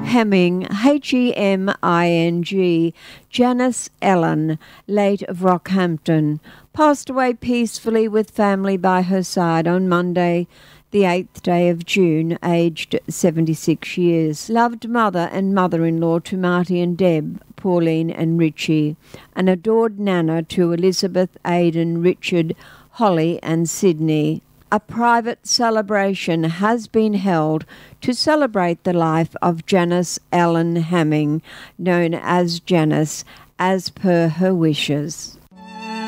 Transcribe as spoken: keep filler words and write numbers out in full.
Hemming, H E M I N G, Janice Ellen, late of Rockhampton, passed away peacefully with family by her side on Monday, the eighth day of June, aged seventy-six years. Loved mother and mother-in-law to Marty and Deb, Pauline and Richie, an adored nana to Elizabeth, Aidan, Richard, Holly and Sydney. A private celebration has been held to celebrate the life of Janice Ellen Hemming, known as Janice, as per her wishes.